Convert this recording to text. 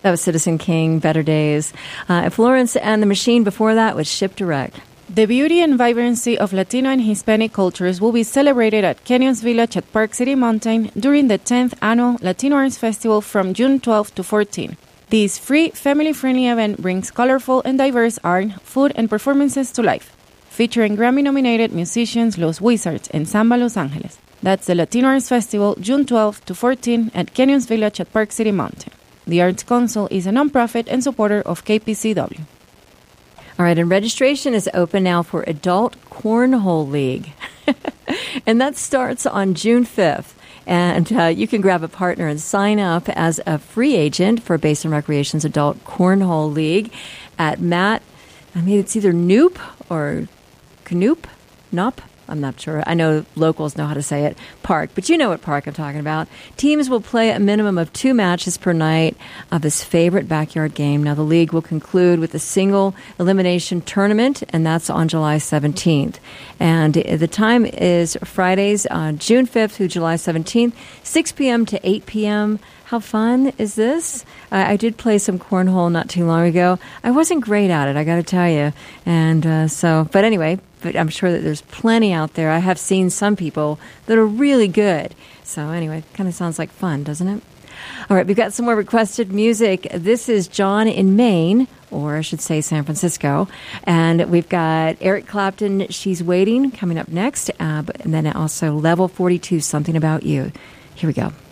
That was Citizen King, Better Days. Florence and the Machine before that was Ship Direct. The beauty and vibrancy of Latino and Hispanic cultures will be celebrated at Canyons Village at Park City Mountain during the 10th Annual Latino Arts Festival from June 12 to 14. This free, family-friendly event brings colorful and diverse art, food, and performances to life, featuring Grammy-nominated musicians Los Wizards and Samba Los Angeles. That's the Latino Arts Festival, June 12 to 14 at Canyons Village at Park City Mountain. The Arts Council is a nonprofit and supporter of KPCW. All right, and registration is open now for Adult Cornhole League. And that starts on June 5th. And you can grab a partner and sign up as a free agent for Basin Recreation's Adult Cornhole League at it's either Knoop or Knoop. I'm not sure. I know locals know how to say it, park. But you know what park I'm talking about. Teams will play a minimum of 2 matches per night of this favorite backyard game. Now, the league will conclude with a single elimination tournament, and that's on July 17th. And the time is Fridays, June 5th through July 17th, 6 p.m. to 8 p.m. How fun is this? I did play some cornhole not too long ago. I wasn't great at it, I got to tell you. And but anyway, I'm sure that there's plenty out there. I have seen some people that are really good. So anyway, kind of sounds like fun, doesn't it? All right, we've got some more requested music. This is John in Maine, or I should say San Francisco. And we've got Eric Clapton, She's Waiting, coming up next. And then also Level 42, Something About You. Here we go.